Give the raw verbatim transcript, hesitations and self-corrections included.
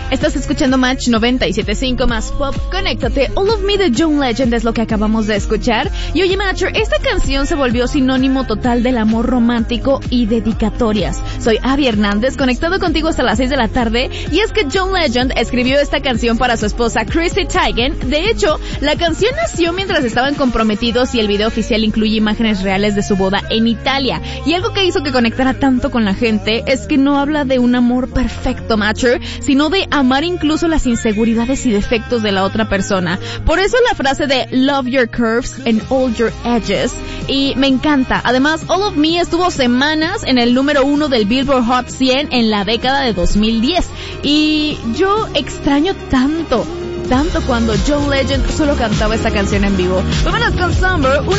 Estás escuchando Match noventa y siete punto cinco más pop. Conéctate. All of Me de John Legend es lo que acabamos de escuchar. Y oye, Matcher, esta canción se volvió sinónimo total del amor romántico y dedicatorias. Soy Abby Hernández, conectado contigo hasta las seis de la tarde. Y es que John Legend escribió esta canción para su esposa Chrissy Teigen. De hecho, la canción nació mientras estaban comprometidos y el video oficial incluye imágenes reales de su boda en Italia. Y algo que hizo que conectara tanto con la gente es que no habla de un amor perfecto, Matcher, sino de amar incluso las inseguridades y defectos de la otra persona. Por eso la frase de love your curves and all your edges, y me encanta. Además, All of Me estuvo semanas en el número uno del Billboard Hot cien en la década de dos mil diez, y yo extraño tanto, tanto cuando John Legend solo cantaba esta canción en vivo. Vámonos con Summer, una